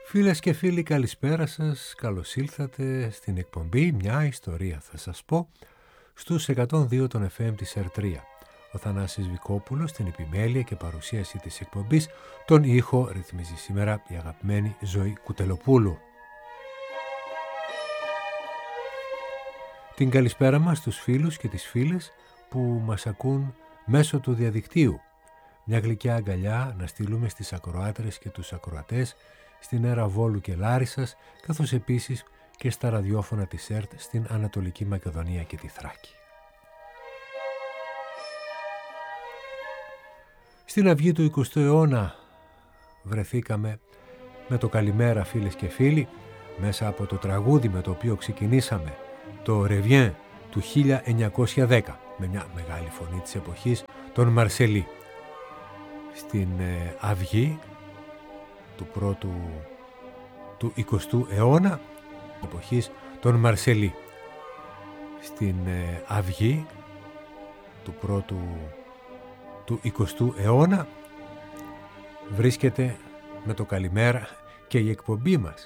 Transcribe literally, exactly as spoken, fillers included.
Φίλες και φίλοι, καλησπέρα σας. Καλώς ήλθατε στην εκπομπή «Μια ιστορία θα σας πω» στους εκατόν δύο των εφ εμ της αρ τρία. Ο Θανάσης Βικόπουλος στην επιμέλεια και παρουσίαση της εκπομπής. Τον ήχο ρυθμίζει σήμερα η αγαπημένη Ζωή Κουτελοπούλου. Την καλησπέρα μας στους φίλους και τις φίλες που μας ακούν μέσω του διαδικτύου. Μια γλυκιά αγκαλιά να στείλουμε στις ακροάτρες και τους ακροατές στην αίρα Βόλου και Λάρισσας, καθώς επίσης και στα ραδιόφωνα της ΕΡΤ στην Ανατολική Μακεδονία και τη Θράκη. Στην αυγή του εικοστού αιώνα βρεθήκαμε με το καλημέρα, φίλες και φίλοι, μέσα από το τραγούδι με το οποίο ξεκινήσαμε, το Ρεβιέν του χίλια εννιακόσια δέκα, με μια μεγάλη φωνή της εποχής, τον Μαρσελί. Στην ε, αυγή του πρώτου του εικοστού αιώνα, εποχής, τον Μαρσελί. Στην ε, αυγή του πρώτου του εικοστού αιώνα βρίσκεται με το καλημέρα και η εκπομπή μας.